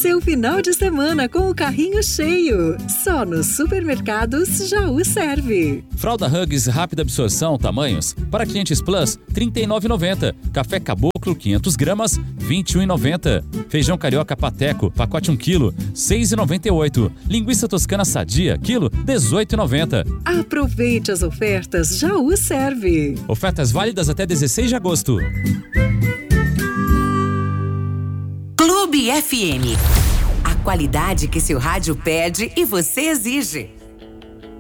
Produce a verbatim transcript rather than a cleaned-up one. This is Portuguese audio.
seu final de semana com o carrinho cheio. Só nos supermercados Jaú serve. Fralda Huggies rápida absorção tamanhos para clientes Plus trinta e nove reais e noventa centavos. Café Caboclo quinhentas gramas vinte e um reais e noventa centavos. Feijão carioca Pateco pacote um quilo seis reais e noventa e oito centavos. Linguiça toscana sadia quilo dezoito reais e noventa centavos. Aproveite as ofertas Jaú serve. Ofertas válidas até dezesseis de agosto. Clube F M. A qualidade que seu rádio pede e você exige.